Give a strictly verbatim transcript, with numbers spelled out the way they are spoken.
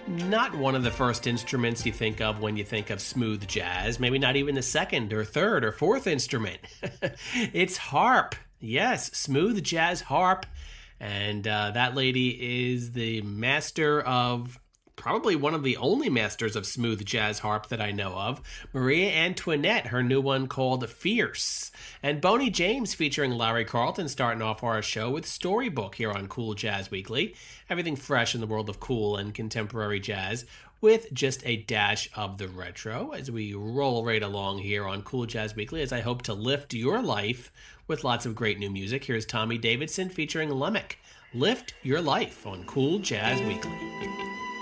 Not one of the first instruments you think of when you think of smooth jazz, maybe not even the second or third or fourth instrument. It's harp. Yes, smooth jazz harp. And uh, that lady is the master of, probably one of the only masters of smooth jazz harp that I know of, Maria Antoinette, her new one called Fierce. And Boney James featuring Larry Carlton starting off our show with Storybook here on Cool Jazz Weekly. Everything fresh in the world of cool and contemporary jazz with just a dash of the retro as we roll right along here on Cool Jazz Weekly, as I hope to lift your life with lots of great new music. Here's Tommy Davidson featuring Lemmick. Lift Your Life on Cool Jazz Weekly.